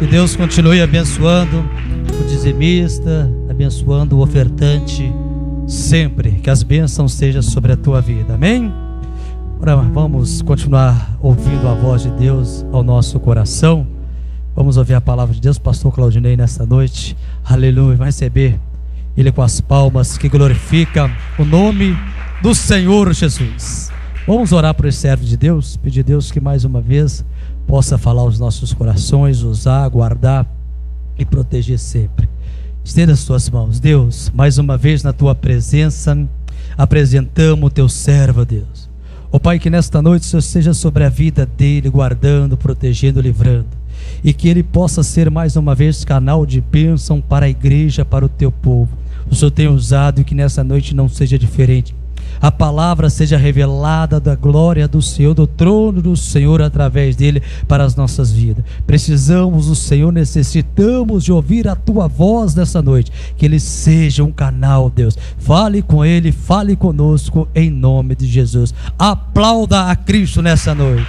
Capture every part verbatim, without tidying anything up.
Que Deus continue abençoando o dizimista, abençoando o ofertante sempre. Que as bênçãos sejam sobre a tua vida. Amém? Ora, vamos continuar ouvindo a voz de Deus ao nosso coração. Vamos ouvir a palavra de Deus. Pastor Claudinei, nessa noite, aleluia, vai receber ele com as palmas que glorifica o nome do Senhor Jesus. Vamos orar por esse servo de Deus, pedir a Deus que mais uma vez possa falar aos nossos corações, usar, guardar e proteger sempre. Estenda as tuas mãos. Deus, mais uma vez na tua presença apresentamos o teu servo, Deus. Ó Pai, que nesta noite o Senhor seja sobre a vida dele, guardando, protegendo, livrando, e que ele possa ser mais uma vez canal de bênção para a igreja, para o teu povo. O Senhor tem usado, e que nessa noite não seja diferente. A palavra seja revelada da glória do Senhor, do trono do Senhor através dele para as nossas vidas. Precisamos do Senhor, necessitamos de ouvir a tua voz nessa noite. Que ele seja um canal, Deus. Fale com ele, fale conosco em nome de Jesus. Aplauda a Cristo nessa noite.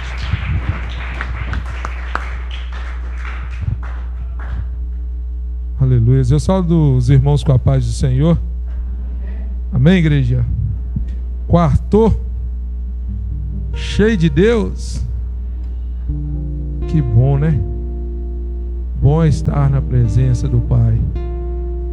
Aleluia. Eu saúdo os irmãos com a paz do Senhor. Amém, igreja? Quarto, cheio de Deus. Que bom, né? Bom é estar na presença do Pai.